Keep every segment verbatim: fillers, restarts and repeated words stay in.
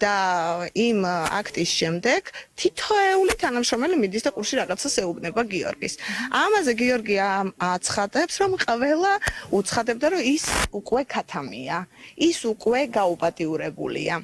და იმ აქტის შემდეგ თითოეული თანამშრომელი მიდის და ყურში რაღაცას ეუბნება გიორგის. ამაზე გიორგი აცხადებს, რომ ყველა უცხადებდა, რომ ის უკვე ქათამია, ის უკვე გაუპატიურებულია.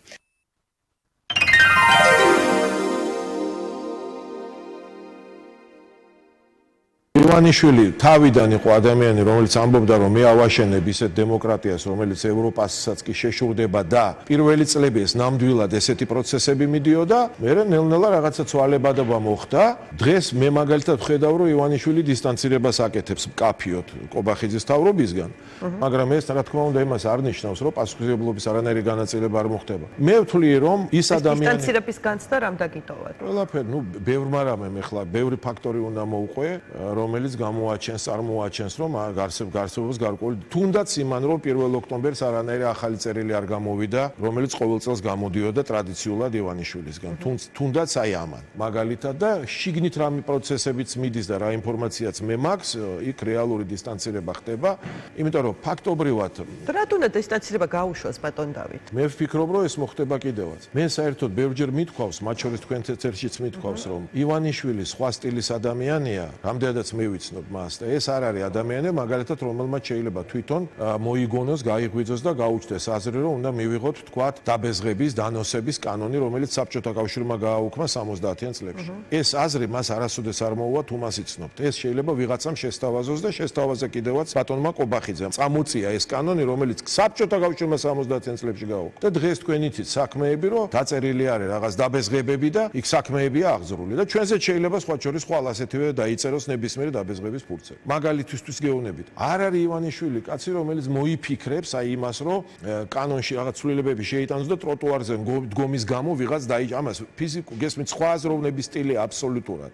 ივანიშვილი თავიდან იყო ადამიანი, რომელიც ამბობდა, რომ მე ავაშენებ ისეთ დემოკრატიას, რომელიც ევროპასაც კი შეშურდება და პირველი წლები ეს ნამდვილად ესეთი პროცესები მიდიოდა, მერე ნელ-ნელა რაღაცა ცვალებადობა მოხდა. დღეს მე მაგალითად ხედავ, რომ ივანიშვილი დისტანცირებას აკეთებს მკაფიოდ კობახიძის თავრობისგან, მაგრამ ეს რა თქმა უნდა იმას არ ნიშნავს, რომ პასუხისმგებლობის არანაირი განაწილება არ მოხდება. მე ვთვლი, რომ ის ადამიანი დისტანცირების განცდა რამ დაგიტოვათ? ყველაფერი, ნუ ბევრმა რამემ ეხლა ბევრი ფაქტორი უნდა მოუყვე, რომელიც გამოაჩენს, არ მოაჩენს, რომ გარსებ გარსებობს გარკვეული თუნდაც იმან, რომ პირველ ოქტომბერს არანაირი ახალი წერილი არ გამოვიდა, რომელიც ყოველ წელს გამოდიოდა ტრადიციულად ივანიშვილისგან. თუნდაც აი ამან. მაგალითად და შიგნით რამე პროცესებიც მიდის და რა ინფორმაციაც მე მაქვს, იქ რეალური დისტანცირება ხდება, იმიტომ რომ ფაქტობრივად რატო უნდა დისტანცირება გაუშვას ბატონ დავით? მე ვფიქრობ, რომ ეს მოხდება კიდევაც. მე საერთოდ ბევრჯერ მithქვავს, მათ შორის თქვენ თეთერშიც მithქვავს, რომ ივანიშვილი სხვა სტილის ადამიანია, რამდენადაც მე ვიცნობ მას და ეს არ არის ადამიანი, მაგალითად, რომელმაც შეიძლება თვითონ მოიგონოს, გაიღვიძოს და გაუჩნდეს აზრი, რომ უნდა მივიღოთ თქვათ დაბეზღების, დანოსების კანონი, რომელიც საბჭოთა კავშირმა გააუქმა სამოცდაათიან წლებში. ეს აზრი მას არასოდეს არ მოუვა, თუ მას იცნობთ. ეს შეიძლება ვიღაცამ შესთავაზოს და შესთავაზა კიდევაც ბატონმა კობახიძემ. წამოწია ეს კანონი, რომელიც საბჭოთა კავშირმა სამოცდაათიან წლებში გააუქმა. და დღეს თქვენ იცით საქმეები, რომ დაწერილი არის რაღაც დაბეზღებები და იქ საქმეებია აღძრული და ჩვენზეც შეიძლება სხვა შორის ხვალ ასეთივე დაიწეროს ნებისმიერი დაბეზღების ფურცელი. მაგალითისთვის გეუბნებით, არ არის ივანიშვილი კაცი, რომელიც მოიფიქრებს აი იმას, რომ კანონში რაღაც ცვლილებები შეიტანოს და ტროტუარზე დგომის გამო ვიღაც დაიჭ ამას ფიზიკურ გესმით სხვა აზროვნების სტილი აბსოლუტურად.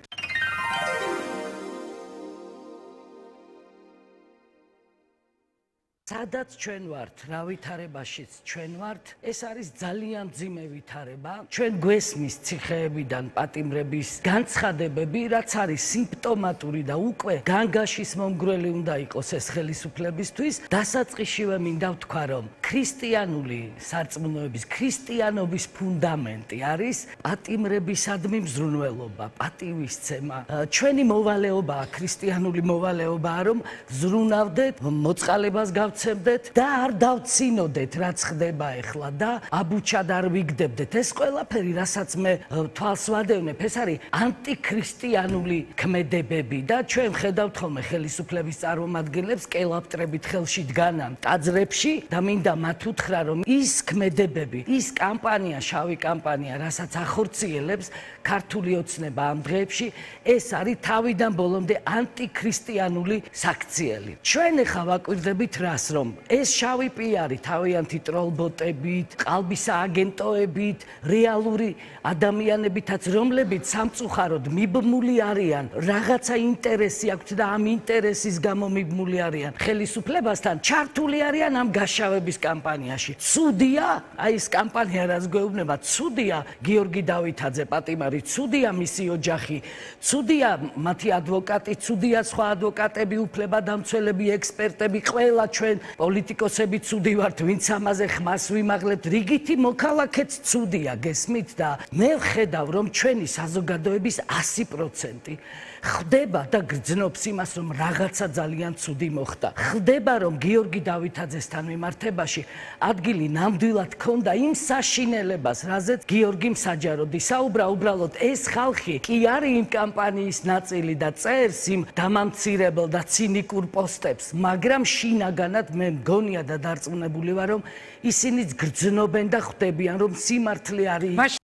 სადაც ჩვენ ვართ, რა ვითარებაშიც ჩვენ ვართ, ეს არის ძალიან მძიმე ვითარება. ჩვენ გვესმის ციხეებიდან პატიმრების განცხადებები, რაც არის სიმპტომატური და უკვე განგაშის მომგვრელი უნდა იყოს ეს ხელისუფლებისთვის. დასაწყისშივე მინდა ვთქვა, რომ ქრისტიანული სარწმუნოების, ქრისტიანობის ფუნდამენტი არის პატიმრებისადმი მზრუნველობა, პატივისცემა. ჩვენი მოვალეობაა, ქრისტიანული მოვალეობაა, რომ ზრუნავდეთ, მოწყალებას გავ და არ დავცინოდეთ, რაც ხდება ახლა და აბუჩად არ ვიგდებდეთ. ეს ყველაფერი, რასაც მე თვალს ვადევნებ, ეს არის ანტიქრისტიანული ქმედებები და ჩვენ ხედავთ ხოლმე ხელისუფლების წარმომადგენლებს კელაპტრებით ხელში დგანან ტაძრებში და მინდა მათ უთხრა, რომ ის ქმედებები, ის კამპანია, შავი კამპანია, რასაც ახორციელებს ქართული ოცნება ამ დღეებში, ეს არის თავიდან ბოლომდე ანტიქრისტიანული საქციელი. ჩვენ ახლა ვაკვირდებით რას, რომ ეს შავი პიარი თავიანთი ტროლბოტებით, ყალბის აგენტოებით, რეალური ადამიანებითაც, რომლებიც სამწუხაროდ მიბმული არიან, რაღაცა ინტერესი აქვთ და ამ ინტერესის გამო მიბმული არიან ხელისუფლებასთან, ჩართული არიან ამ გაშავების კამპანიაში. ცუდია, აი ეს კამპანია, რაც გვეუბნება, ცუდია გიორგი დავითაძე პატიმარი, ცუდია მისი ოჯახი, ცუდია მათი ადვოკატი, ცუდია სხვა ადვოკატები, უფლებადამცველები, ექსპერტები, ყველა ჩვენ პოლიტიკოსები ცუდი ვართ, ვინც ამაზე ხმას ვიმაღლებთ, რიგითი მოქალაქეც ცუდია, გესმით და მე ვხედავ, რომ ჩვენი საზოგადოების ასი პროცენტი ხდება და გრძნობს იმას, რომ რაღაცა ძალიან ცუდი მოხდა. ხდება, რომ გიორგი დავითაძესთან მიმართებაში ადგილი ნამდვილად ჰქონდა იმ საშინელებას, რაზეც გიორგი მსაჯაროდ ისაუბრა, უბრალოდ ეს ხალხი კი არის იმ კამპანიის ნაწილი და წერს იმ დამამცირებელ და ცინიკურ პოსტებს, მაგრამ შინაგანად მე მგონია და დარწმუნებული ვარ, რომ ისინიც გრძნობენ და ხვდებიან, რომ სიმართლე არის.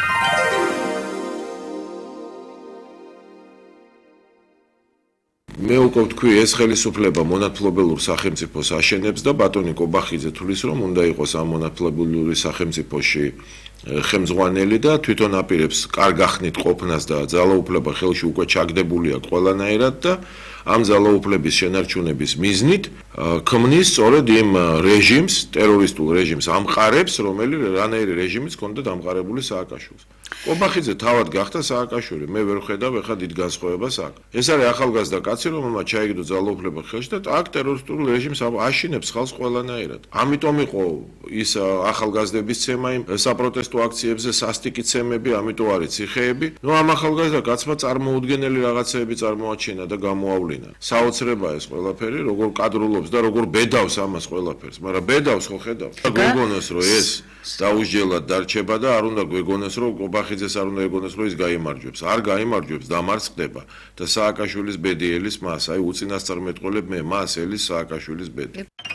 მე უკვე ვთქვი, ეს ხელისუფლება მონათლობელურ სახელმწიფოს აშენებს და ბატონი კობახიძე თulis, რომ უნდა იყოს ამ მონათლობელური სახელმწიფოში ხელმძღვანელი და თვითონ აპირებს კარგ ახნით ყოფნას და ძალაუფლება ხელში უკვე ჩაგდებული აქვს ყველანაირად და ამ ძალაუფლების შენარჩუნების მიზნით ქმნის სწორედ იმ რეჟიმს, ტერორისტულ რეჟიმს ამყარებს, რომელიც რანაირი რეჟიმიც ჰქონდა დამყარებული სააკაშვილს. ყობახიძე თავად გახდა სააკაშვილი, მე ვერ ხედავ ეხლა დიდ განსხვავებას აქ. ეს არის ახალგაზრდა კაცი, რომელმაც ჩაიგდო ძალაუფლება ხელში და აქ ტერორისტულ რეჟიმს აშინებს ხალხს ყველანაირად. ამიტომ იყო ის ახალგაზრდების ცემა იმ საპროტესტო აქციებზე, სასტიკი ცემები, ამიტომ არის ციხეები. ნუ ამ ახალგაზრდა კაცმა წარმოუდგენელი რაღაცეები წარმოაჩინა და გამოავლინა. საოცრებაა ეს ყველაფერი, როგორ კადრულობს და როგორ ბედავს ამას ყველაფერს, მაგრამ ბედავს ხო ხედავთ? გვეგონოს რომ ეს დაუსჯელად დარჩება და არ უნდა გვეგონოს რომ ყობახიძეს არ უნდა ეგონოს რომ ის გაიმარჯვებს. არ გაიმარჯვებს, დამარცხდება და სააკაშვილის ბედი ელის მას, აი უწინასწარმეტყველებ მე მას ელის სააკაშვილის ბედი.